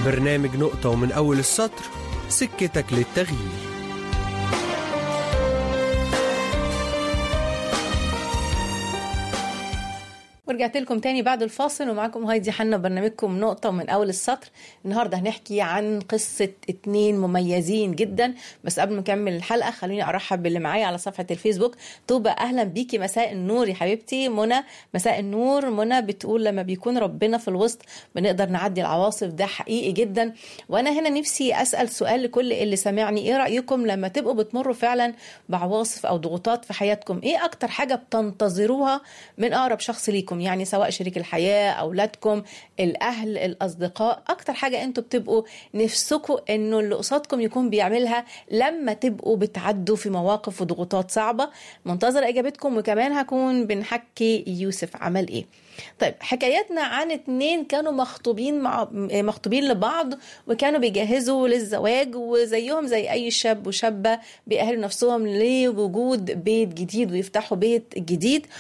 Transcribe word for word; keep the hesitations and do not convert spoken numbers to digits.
برنامج نقطة ومن أول السطر، سكتك للتغيير. ورجعت لكم تاني بعد الفاصل، ومعاكم هايدي حنا برنامجكم نقطة من أول السطر. النهاردة هنحكي عن قصة اتنين مميزين جدا. بس قبل ما نكمل الحلقة خلوني أرحب باللي معايا على صفحة الفيسبوك. طوبة، أهلا بيكي، مساء النور يا حبيبتي. منى، مساء النور. منى بتقول لما بيكون ربنا في الوسط بنقدر نعدي العواصف، ده حقيقي جدا. وأنا هنا نفسي أسأل سؤال لكل اللي سامعني، إيه رأيكم لما تبقوا بتمروا فعلا بعواصف أو ضغوطات في حياتكم؟ إيه أكتر حاجة بتنتظروها من أقرب شخص ليكم؟ يعني سواء شريك الحياة، أولادكم، الأهل، الأصدقاء. أكتر حاجة أنتوا بتبقوا نفسكم أنه اللي قصادكم يكون بيعملها لما تبقوا بتعدوا في مواقف وضغوطات صعبة. منتظر إجابتكم، وكمان هكون بنحكي يوسف عمل إيه. طيب، حكايتنا عن اتنين كانوا مخطوبين مع مخطوبين لبعض، وكانوا بيجهزوا للزواج، وزيهم زي أي شاب وشابة بيأهلوا نفسهم لوجود بيت جديد ويفتحوا بيت جديد.